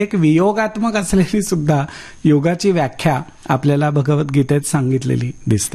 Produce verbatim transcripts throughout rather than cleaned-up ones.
एक वियोगात्मक असलेली सुद्धा योगाची व्याख्या आपल्याला भगवद्गीतेत सांगितलेली दिसते.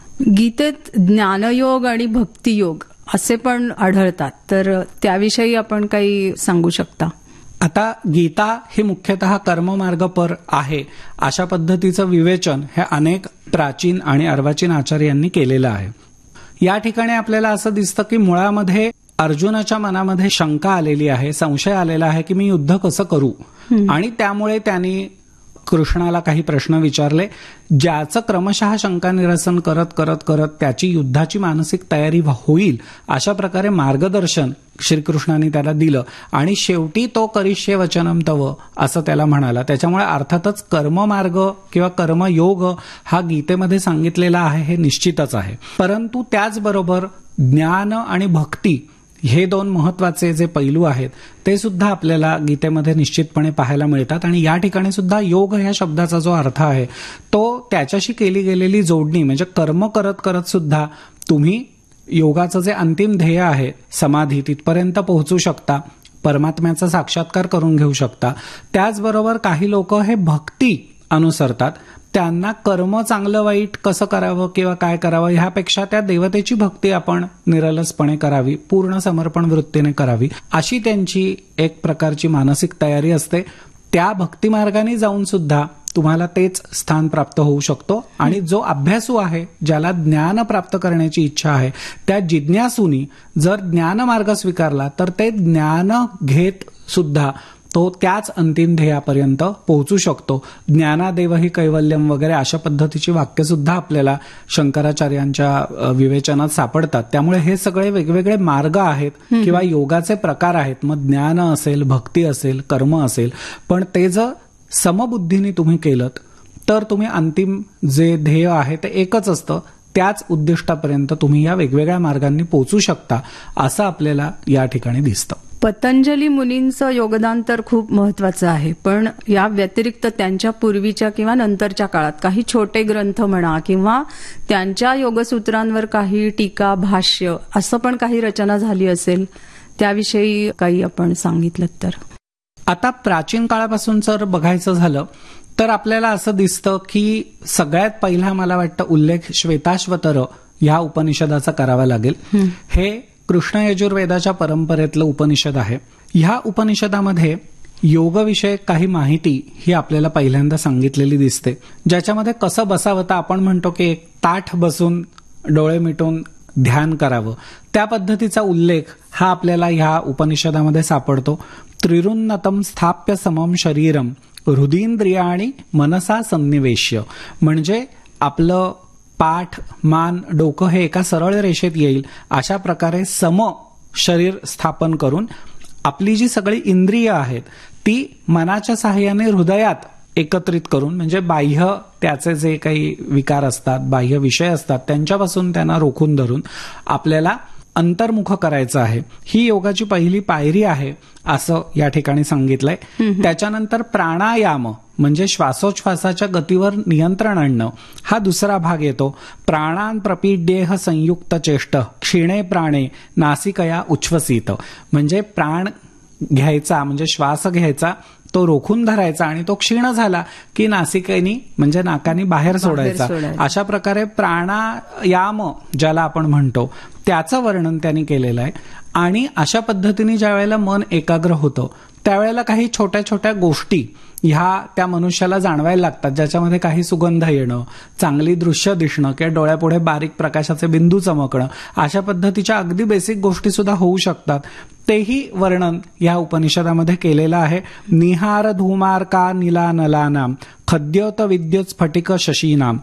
गीतेत ज्ञानयोग आणि भक्तियोग असे पण आढळतात, तर त्याविषयी आपण काही सांगू शकता? आता गीता ही मुख्यतः कर्ममार्ग पर आहे अशा पद्धतीचं विवेचन हे अनेक प्राचीन आणि अर्वाचीन आचार्यांनी केलेलं आहे. या ठिकाणी आपल्याला असं दिसतं की मुळामध्ये अर्जुनाच्या मनामध्ये शंका आलेली आहे, संशय आलेला आहे की मी युद्ध कसं करू, आणि त्यामुळे त्यांनी कृष्णाला काही प्रश्न विचारले, ज्याचं क्रमशः शंका निरसन करत करत करत त्याची युद्धाची मानसिक तयारी होईल अशा प्रकारे मार्गदर्शन श्रीकृष्णाने त्याला दिलं, आणि शेवटी तो करिष्ये वचनम तव असं त्याला म्हणाला. त्याच्यामुळे अर्थातच कर्ममार्ग किंवा कर्मयोग हा गीतेमध्ये सांगितलेला आहे हे निश्चितच आहे. परंतु त्याचबरोबर ज्ञान आणि भक्ती हे दोन महत्वाचे जे पैलू आहेत ते सुद्धा आपल्याला गीतेमध्ये निश्चितपणे पाहायला मिळतात. आणि या ठिकाणी सुद्धा योग ह्या शब्दाचा जो अर्थ आहे तो त्याच्याशी केली गेलेली जोडणी, म्हणजे कर्म करत करत सुद्धा तुम्ही योगाचं जे अंतिम ध्येय आहे समाधी, तिथपर्यंत पोहोचू शकता, परमात्म्याचा साक्षात्कार करून घेऊ शकता. त्याचबरोबर काही लोक हे भक्ती अनुसरतात, त्यांना कर्म चांगलं वाईट कसं करावं किंवा काय करावं ह्यापेक्षा त्या देवतेची भक्ती आपण निरलसपणे करावी, पूर्ण समर्पण वृत्तीने करावी, अशी त्यांची एक प्रकारची मानसिक तयारी असते. त्या भक्तिमार्गाने जाऊन सुद्धा तुम्हाला तेच स्थान प्राप्त होऊ शकतो. आणि जो अभ्यासू आहे, ज्याला ज्ञान प्राप्त करण्याची इच्छा आहे, त्या जिज्ञासूनी जर ज्ञानमार्ग स्वीकारला तर ते ज्ञान घेत सुद्धा तो त्याच अंतिम ध्येयापर्यंत पोहोचू शकतो. ज्ञानादेव ही कैवल्यम वगैरे अशा पद्धतीची वाक्य सुद्धा आपल्याला शंकराचार्यांच्या विवेचनात सापडतात. त्यामुळे हे सगळे वेगवेगळे मार्ग आहेत किंवा योगाचे प्रकार आहेत. मग ज्ञान असेल, भक्ती असेल, कर्म असेल, पण ते जर समबुद्धीने तुम्ही केलं तर तुम्ही अंतिम जे ध्येय आहे ते एकच असतं. त्याच उद्दिष्टापर्यंत तुम्ही या वेगवेगळ्या मार्गांनी पोहोचू शकता असं आपल्याला या ठिकाणी दिसतं. पतंजली मुनींचं योगदान तर खूप महत्वाचं आहे, पण या व्यतिरिक्त त्यांच्या पूर्वीच्या किंवा नंतरच्या काळात काही छोटे ग्रंथ म्हणा किंवा त्यांच्या योगसूत्रांवर काही टीका, भाष्य असं पण काही रचना झाली असेल, त्याविषयी काही आपण सांगितलं तर? आता प्राचीन काळापासून जर बघायचं झालं तर आपल्याला असं दिसतं की सगळ्यात पहिला मला वाटतं उल्लेख श्वेताश्वतर ह्या उपनिषदाचा करावा लागेल. हे कृष्ण यजुर्वेदाच्या परंपरेतलं उपनिषद आहे. ह्या उपनिषदामध्ये योगविषयक काही माहिती ही आपल्याला पहिल्यांदा सांगितलेली दिसते, ज्याच्यामध्ये कसं बसावं, तर आपण म्हणतो की एक ताठ बसून डोळे मिटून ध्यान करावं, त्या पद्धतीचा उल्लेख हा आपल्याला ह्या उपनिषदामध्ये सापडतो. त्रिरुन्नतम स्थाप्य समम शरीरम हृदींद्रियाणी मनसा सन्निवेश्य, म्हणजे आपलं पाठ, मान, डोकं हे एका सरळ रेषेत येईल अशा प्रकारे सम शरीर स्थापन करून आपली जी सगळी इंद्रिय आहेत ती मनाच्या सहाय्याने हृदयात एकत्रित करून, म्हणजे बाह्य त्याचे जे काही विकार असतात, बाह्य विषय असतात त्यांच्यापासून त्यांना रोखून धरून आपल्याला अंतर्मुख करायचं आहे. ही योगाची पहिली पायरी आहे असं या ठिकाणी सांगितलंय. त्याच्यानंतर प्राणायाम म्हणजे श्वासोच्छ्वासाच्या गतीवर नियंत्रण आणणं हा दुसरा भाग येतो. प्राणान प्रपीड्येह संयुक्त चेष्ट क्षीणे प्राणे नासिकया उच्छ्वसित, म्हणजे प्राण घ्यायचा म्हणजे श्वास घ्यायचा, तो रोखून धरायचा आणि तो क्षीण झाला की नासिकेनी म्हणजे नाकानी बाहेर सोडायचा. अशा प्रकारे प्राणायाम ज्याला आपण म्हणतो त्याचं वर्णन त्यांनी केलेलं आहे. आणि अशा पद्धतीने ज्या वेळेला मन एकाग्र होतं त्यावेळेला काही छोट्या छोट्या गोष्टी ह्या त्या मनुष्याला जाणवायला लागतात, ज्याच्यामध्ये काही सुगंध येणं, चांगली दृश्य दिसणं किंवा डोळ्यापुढे बारीक प्रकाशाचे बिंदू चमकणं, अशा पद्धतीच्या अगदी बेसिक गोष्टी सुद्धा होऊ शकतात. तेही वर्णन या उपनिषदामध्ये केलेलं आहे. निहार धूमार्का निला नलानाम खद्योत विद्युत स्फटिक शशीनाम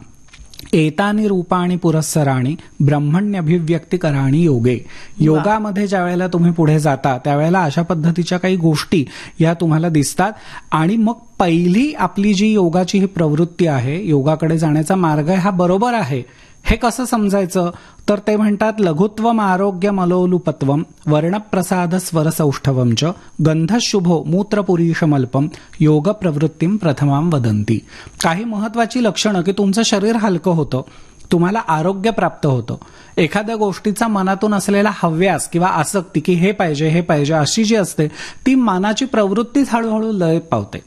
एतानी रूपाणी पुरस्सराणी ब्रह्मण्यभिव्यक्तिकराणी योगे. योगामध्ये ज्या वेळेला तुम्ही पुढे जाता त्यावेळेला अशा पद्धतीच्या काही गोष्टी या तुम्हाला दिसतात. आणि मग पहिली आपली जी योगाची ही प्रवृत्ती आहे, योगाकडे जाण्याचा मार्ग हा बरोबर आहे हे कसं समजायचं, तर ते म्हणतात लघुत्वम आरोग्य मलोलुपत्वम वर्णप्रसाद स्वरसौष्ठवम च गंधशुभो मूत्रपुरीशमल्पम योग प्रवृत्तीम प्रथमाम वदंती. काही महत्वाची लक्षणं की तुमचं शरीर हलकं होतं, तुम्हाला आरोग्य प्राप्त होतं, एखाद्या गोष्टीचा मनातून असलेला हव्यास किंवा आसक्ती की हे पाहिजे हे पाहिजे अशी जी असते ती मनाची प्रवृत्तीच हळूहळू लय पावते.